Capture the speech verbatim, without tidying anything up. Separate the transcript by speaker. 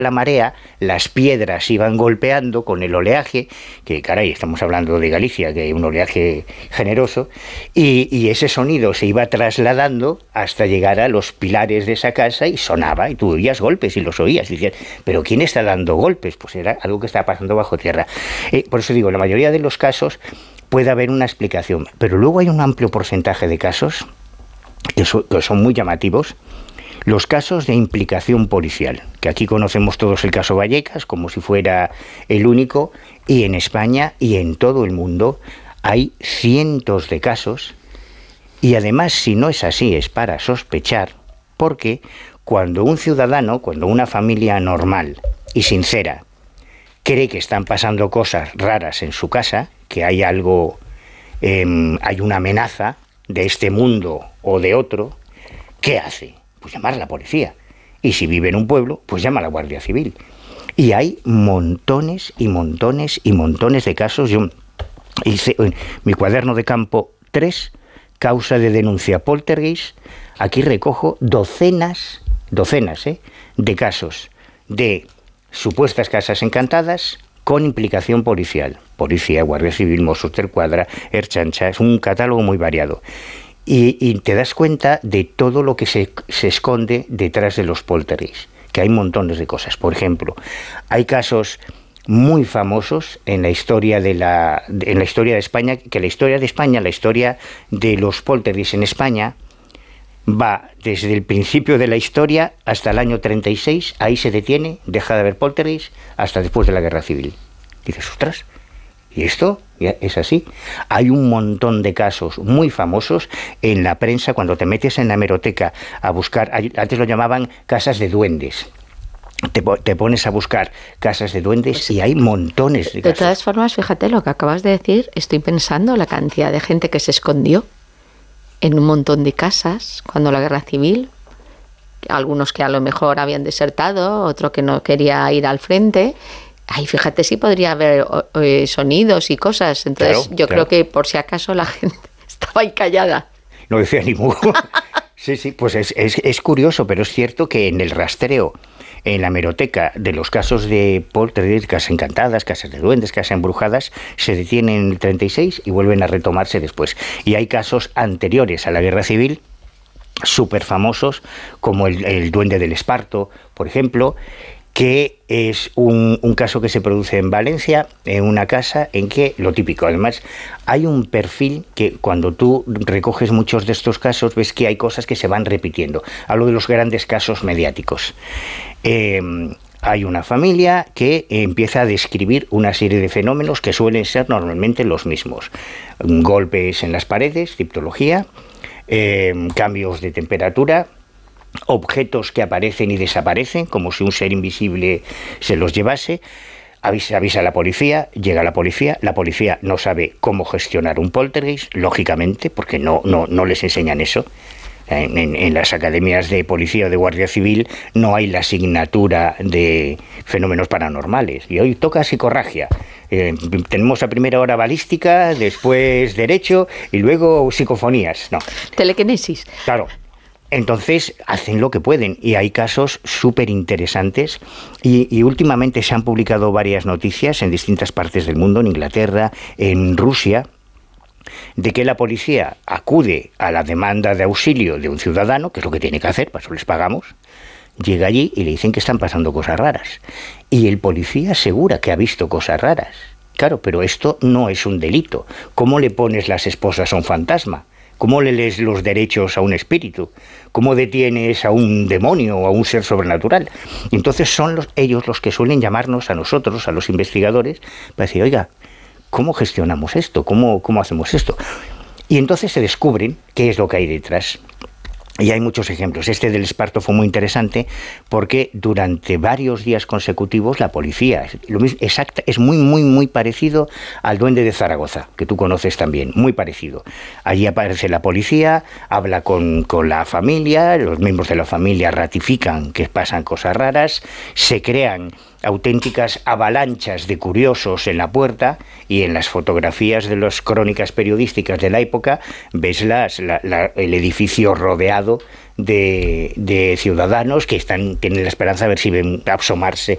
Speaker 1: la marea, las piedras iban golpeando con el oleaje, que caray, estamos hablando de Galicia, que hay un oleaje generoso, y, y ese sonido se iba trasladando hasta llegar a los pilares de esa casa y sonaba, y tú oías golpes y los oías, y decías, ¿pero quién está dando golpes? Pues era algo que estaba pasando bajo tierra. Eh, por eso digo, en la mayoría de los casos puede haber una explicación, pero luego hay un amplio porcentaje de casos que son, que son muy llamativos. Los casos de implicación policial, que aquí conocemos todos el caso Vallecas como si fuera el único, y en España y en todo el mundo hay cientos de casos, y además si no es así es para sospechar, porque cuando un ciudadano, cuando una familia normal y sincera cree que están pasando cosas raras en su casa, que hay algo, eh, hay una amenaza de este mundo o de otro, ¿qué hace? Pues llamar a la policía. Y si vive en un pueblo, pues llama a la Guardia Civil. Y hay montones y montones y montones de casos. Yo hice en mi cuaderno de campo tres, causa de denuncia poltergeist. Aquí recojo docenas, docenas, ¿eh? de casos de supuestas casas encantadas con implicación policial. Policía, Guardia Civil, Mossos d'Esquadra, Ertzaintza, es un catálogo muy variado. Y, y te das cuenta de todo lo que se, se esconde detrás de los poltergeist, que hay montones de cosas. Por ejemplo, hay casos muy famosos en la historia de la en la historia de España, que la historia de España, la historia de los poltergeist en España va desde el principio de la historia hasta el año treinta y seis, ahí se detiene, deja de haber poltergeist hasta después de la Guerra Civil. Dices, ostras, ¿y esto? Es así. Hay un montón de casos muy famosos en la prensa. Cuando te metes en la hemeroteca a buscar, antes lo llamaban casas de duendes, te, te pones a buscar casas de duendes pues, y hay montones de casos.
Speaker 2: De todas formas, fíjate lo que acabas de decir, estoy pensando la cantidad de gente que se escondió en un montón de casas cuando la Guerra Civil, algunos que a lo mejor habían desertado, otro que no quería ir al frente. Ay, fíjate si podría haber eh, sonidos y cosas. Entonces, claro, yo claro. creo que por si acaso la gente estaba ahí callada.
Speaker 1: No decía ni mu. Sí, sí, pues es, es, es curioso, pero es cierto que en el rastreo, en la hemeroteca de los casos de poltergeist, casas encantadas, casas de duendes, casas embrujadas, se detienen en el treinta y seis y vuelven a retomarse después. Y hay casos anteriores a la Guerra Civil, súper famosos, como el, el Duende del Esparto, por ejemplo, que es un, un caso que se produce en Valencia, en una casa en que, lo típico, además, hay un perfil que cuando tú recoges muchos de estos casos, ves que hay cosas que se van repitiendo. Hablo de los grandes casos mediáticos. Eh, hay una familia que empieza a describir una serie de fenómenos que suelen ser normalmente los mismos. Golpes en las paredes, tipología, eh, cambios de temperatura, objetos que aparecen y desaparecen, como si un ser invisible se los llevase. Avisa, avisa a la policía, llega la policía, la policía no sabe cómo gestionar un poltergeist, lógicamente, porque no, no, no les enseñan eso. En, en, en las academias de policía o de guardia civil no hay la asignatura de fenómenos paranormales. Y hoy toca psicorragia. Eh, tenemos a primera hora balística, después derecho y luego psicofonías. No.
Speaker 2: Telequinesis.
Speaker 1: Claro. Entonces hacen lo que pueden y hay casos súper interesantes y, y últimamente se han publicado varias noticias en distintas partes del mundo, en Inglaterra, en Rusia, de que la policía acude a la demanda de auxilio de un ciudadano, que es lo que tiene que hacer, para eso les pagamos, llega allí y le dicen que están pasando cosas raras. Y el policía asegura que ha visto cosas raras. Claro, pero esto no es un delito. ¿Cómo le pones las esposas a un fantasma? ¿Cómo le lees los derechos a un espíritu? ¿Cómo detienes a un demonio o a un ser sobrenatural? Y entonces son los, ellos los que suelen llamarnos a nosotros, a los investigadores, para decir, oiga, ¿cómo gestionamos esto? ¿Cómo, cómo hacemos esto? Y entonces se descubren qué es lo que hay detrás. Y hay muchos ejemplos. Este del Esparto fue muy interesante porque durante varios días consecutivos la policía, lo mismo, exacta, es muy, muy, muy parecido al Duende de Zaragoza, que tú conoces también, muy parecido. Allí aparece la policía, habla con, con la familia, los miembros de la familia ratifican que pasan cosas raras, se crean auténticas avalanchas de curiosos en la puerta y en las fotografías de las crónicas periodísticas de la época ves las, la, la, el edificio rodeado de, de ciudadanos que están tienen la esperanza de ver si ven asomarse